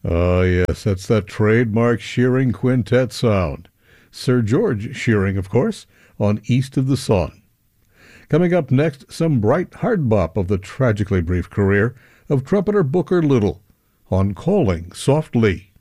Ah, yes, that's that trademark Shearing quintet sound. Sir George Shearing, of course, on East of the Sun. Coming up next, some bright hard bop of the tragically brief career of trumpeter Booker Little on Calling Softly.